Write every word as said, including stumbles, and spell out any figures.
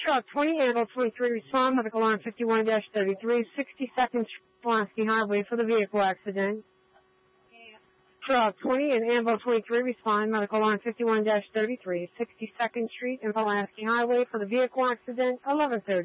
Truck twenty, Anvil twenty-three, respond, medical line fifty-one dash thirty-three, sixty-second Pulaski Highway for the vehicle accident. Truck twenty and Anvil twenty-three, respond, medical line fifty-one dash thirty-three, sixty-second Street and Pulaski Highway for the vehicle accident, eleven thirty.